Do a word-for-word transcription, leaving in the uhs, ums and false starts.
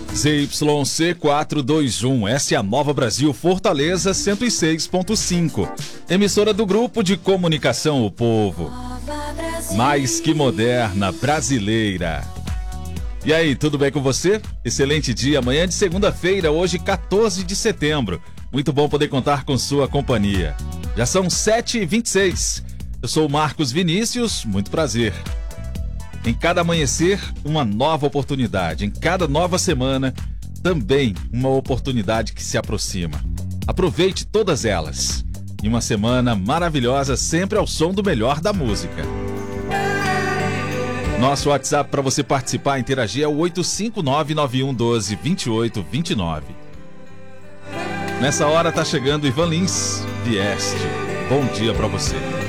Z Y C quatrocentos e vinte e um, essa é a Nova Brasil Fortaleza cento e seis ponto cinco. Emissora do Grupo de Comunicação O Povo. Mais que moderna, brasileira. E aí, tudo bem com você? Excelente dia, amanhã de segunda-feira, hoje quatorze de setembro. Muito bom poder contar com sua companhia. Já são sete e vinte e seis. Eu sou o Marcos Vinícius, muito prazer. Em cada amanhecer, uma nova oportunidade. Em cada nova semana, também uma oportunidade que se aproxima. Aproveite todas elas. E uma semana maravilhosa, sempre ao som do melhor da música. Nosso WhatsApp para você participar e interagir é o oito cinco nove nove um um dois, dois oito dois nove. Nessa hora tá chegando Ivan Lins, Vieste. Bom dia para você.